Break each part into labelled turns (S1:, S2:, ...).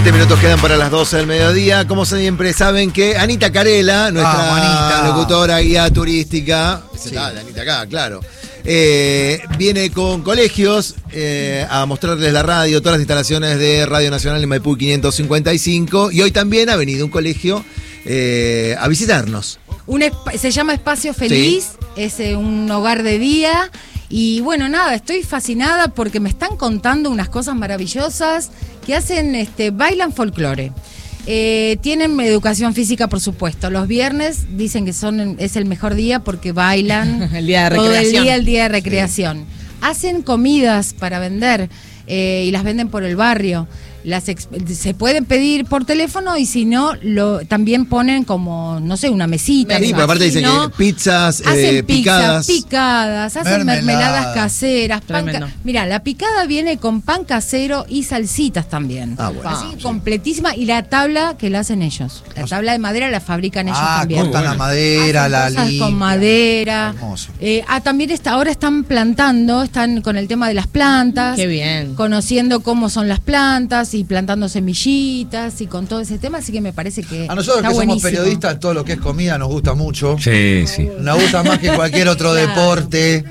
S1: 7 minutos quedan para las 12 del mediodía. Como siempre saben que Anita Carela, nuestra locutora, guía turística,
S2: Sí.
S1: Anita acá, claro, viene con colegios a mostrarles la radio, todas las instalaciones de Radio Nacional en Maipú 555. Y hoy también ha venido un colegio a visitarnos.
S3: Se llama Espacio Feliz, sí. Es un hogar de día. Y bueno, nada, estoy fascinada porque me están contando unas cosas maravillosas que hacen, bailan folclore. Tienen educación física, por supuesto. Los viernes dicen que es el mejor día porque bailan
S4: el día de
S3: todo
S4: recreación.
S3: el día de recreación. Sí. Hacen comidas para vender y las venden por el barrio. Se pueden pedir por teléfono y si no, también ponen como, no sé, una mesita.
S1: Sí, pero aparte dicen que pizzas,
S3: hacen
S1: picadas,
S3: hacen mermeladas caseras.
S4: Mira,
S3: la picada viene con pan casero y salsitas también.
S1: Bueno.
S3: Así, completísima. Y la tabla que la hacen ellos. La tabla de madera la fabrican ellos también.
S2: Cortan la madera,
S3: hacen
S2: la
S3: cosas
S2: línea.
S3: con madera.
S2: Hermoso.
S3: También ahora están plantando, están con el tema de las plantas.
S4: Qué bien.
S3: Conociendo cómo son las plantas y plantando semillitas y con todo ese tema, así que me parece que
S2: A nosotros
S3: está
S2: que somos
S3: buenísimo.
S2: periodistas, todo lo que es comida nos gusta mucho.
S5: Sí, sí.
S2: Nos gusta más que cualquier otro deporte.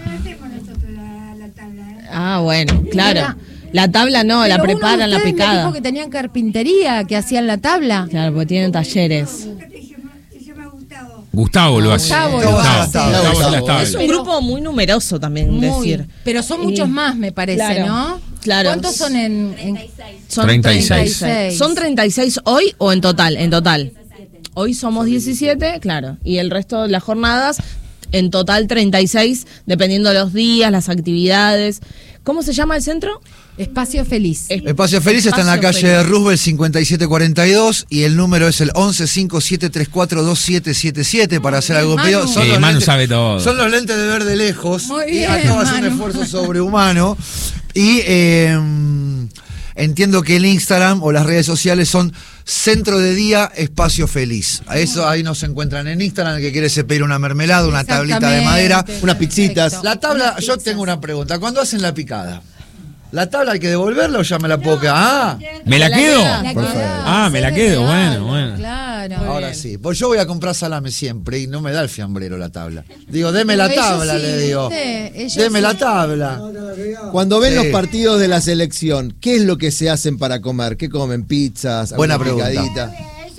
S4: Bueno, claro. La tabla no,
S3: Pero
S4: la
S3: uno de
S4: preparan, la
S3: ustedes me
S4: picada.
S3: dijo que tenían carpintería, que hacían la tabla.
S4: Claro, porque tienen talleres.
S5: Gustavo lo hace.
S3: Gustavo
S2: lo hace.
S5: Gustavo las tablas.
S4: Es un grupo muy numeroso también, decir.
S3: Pero son muchos más, me parece,
S4: Claro.
S3: ¿no?
S4: Claro.
S3: ¿Cuántos son en
S5: 36.
S4: ¿Son 36 hoy o en total? En total. Hoy somos 17, claro. Y el resto de las jornadas, en total 36, dependiendo de los días, las actividades. ¿Cómo se llama el centro?
S3: Espacio Feliz?
S2: Espacio Feliz está en la
S4: Espacio
S2: calle
S4: Feliz.
S2: Roosevelt 5742 y el número es el 1157342777 para hacer algo pedido.
S3: Manu.
S5: Sí,
S2: los
S5: Manu
S2: lentes-
S5: sabe todo.
S2: Son los lentes de ver de lejos.
S3: Muy
S2: Y
S3: bien,
S2: acaba de hacer un
S3: Manu.
S2: esfuerzo sobrehumano. Y entiendo que el Instagram o las redes sociales son Centro de Día Espacio Feliz. A eso ahí nos encuentran en Instagram, el que quiere se pedir una mermelada, una tablita de madera.
S1: unas pizzitas.
S3: Perfecto.
S2: La tabla,
S3: Unas
S2: yo
S3: pizzas.
S2: tengo una pregunta. ¿Cuándo hacen la picada? ¿La tabla hay que devolverla o ya me la puedo quedar?
S5: ¿Me la quedo?
S3: La
S1: Por
S3: quedás,
S5: favor. Me la
S3: es
S5: quedo,
S3: regalo,
S5: bueno.
S3: Claro.
S2: Ahora sí. Pues yo voy a comprar salame siempre y no me da el fiambrero la tabla. Digo, deme la
S3: Ellos
S2: tabla,
S3: sí,
S2: le digo.
S3: ¿viste? Ellos
S2: Deme
S3: sí.
S2: la tabla.
S1: Cuando ven
S2: Sí.
S1: los partidos de la selección, ¿qué es lo que se hacen para comer? ¿Qué comen? ¿Pizzas?
S2: Buena
S1: ¿Alguna
S2: pregunta.
S1: picadita?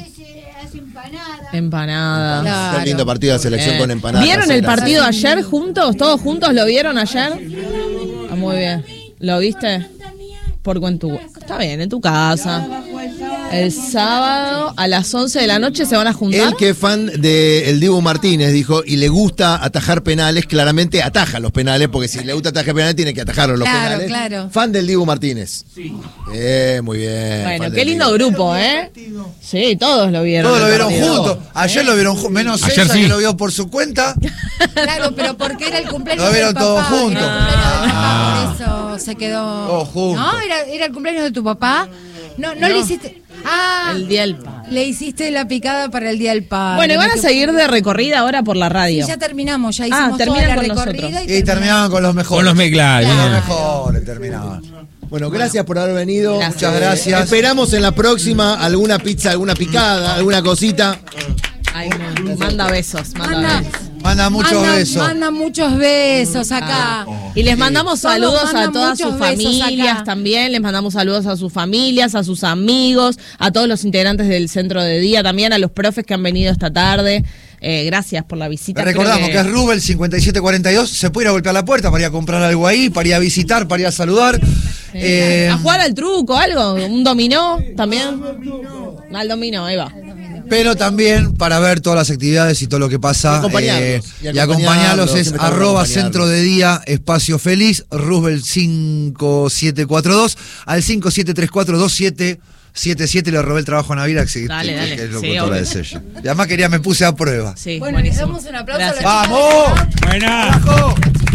S4: Empanadas.
S3: Claro.
S1: Qué lindo partido de la selección con empanadas.
S4: ¿Vieron el
S1: caseras.
S4: partido ayer juntos? ¿Todos juntos lo vieron ayer? Muy bien. ¿Lo viste? Está bien, en tu casa. El sábado a las 11 de la noche se van a juntar.
S1: Él que es fan del Dibu Martínez, dijo, y le gusta atajar penales, claramente ataja los penales, porque si le gusta atajar penales tiene que atajarlos los
S3: Claro,
S1: penales.
S3: claro.
S1: Fan del Dibu Martínez. Sí. Muy bien.
S4: Bueno,
S1: fan
S4: qué
S1: del
S4: lindo
S1: Dibu.
S4: grupo, ¿eh? Sí, todos lo vieron.
S2: Todos lo
S4: el
S2: vieron
S4: partido.
S2: juntos. Ayer lo vieron juntos. Menos
S5: Ayer
S2: ella
S5: sí.
S2: que lo vio por su cuenta.
S3: Claro, pero porque era el cumpleaños
S2: Lo vieron
S3: del papá.
S2: todos juntos.
S3: Era el cumpleaños del papá, por eso se quedó.
S2: Todos juntos.
S3: No, era el cumpleaños de tu papá. No le hiciste.
S4: El Día del Padre.
S3: Le hiciste la picada para el Día del Padre.
S4: Bueno, y van a
S3: Qué-
S4: seguir de recorrida ahora por la radio.
S3: Sí, ya terminamos, ya hicimos toda
S4: terminan
S3: la
S4: con
S3: recorrida
S4: nosotros.
S2: Y terminaban con los mejores.
S5: Con los mezclados.
S2: Con los
S5: bien.
S2: mejores terminaban.
S1: Bueno, gracias por haber venido.
S4: Gracias.
S2: Muchas gracias.
S1: Esperamos en la próxima alguna pizza, alguna picada, alguna cosita.
S4: Ay, manda besos, manda besos.
S2: Manda muchos besos.
S3: Manda muchos besos acá.
S4: Y les mandamos
S3: Todos
S4: saludos a
S3: mandan
S4: todas sus
S3: muchos besos
S4: familias
S3: acá.
S4: también, les mandamos saludos a sus familias, a sus amigos, a todos los integrantes del centro de día, también a los profes que han venido esta tarde. Gracias por la visita.
S2: Recordamos que es Rubel 5742. Se puede ir a golpear la puerta para ir a comprar algo ahí, para ir a visitar, para ir a saludar.
S4: a jugar al truco, algo, un dominó también. Al dominó, ahí va.
S2: Pero también para ver todas las actividades y todo lo que pasa.
S1: Y acompañarlos.
S2: Y acompañarlos es
S1: siempre estamos
S2: @
S1: acompañarlos.
S2: Centro de Día Espacio Feliz, Roosevelt 5742. Al 57342777 le robé el trabajo a Navira, que
S4: Dale, dale.
S2: es
S4: Sí,
S2: locutora
S4: obvio.
S2: de Sella. Y además me puse a prueba.
S4: Sí,
S3: Bueno, le
S4: buenísimo.
S3: damos un aplauso
S4: Gracias.
S3: a la chica
S2: ¡Vamos!
S5: Buena.
S2: ¡Carajo!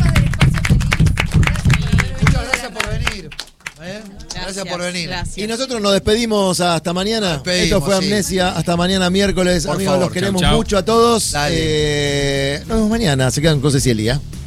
S2: Muchas gracias por venir. Gracias por venir.
S4: Gracias.
S1: Y nosotros nos despedimos hasta mañana.
S2: Despedimos,
S1: Esto fue
S2: sí.
S1: Amnesia. Hasta mañana miércoles.
S2: Por
S1: Amigos,
S2: favor,
S1: los queremos
S5: chau, chau.
S1: mucho a todos.
S2: Dale.
S1: Nos vemos mañana. Se quedan con Ceci Elía.